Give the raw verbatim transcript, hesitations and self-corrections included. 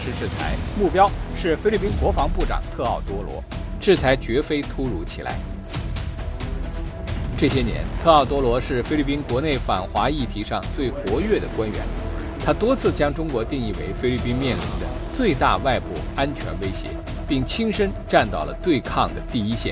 施制裁，目标是菲律宾国防部长特奥多罗。制裁绝非突如其来。这些年，特奥多罗是菲律宾国内反华议题上最活跃的官员，他多次将中国定义为菲律宾面临的最大外部安全威胁，并亲身站到了对抗的第一线。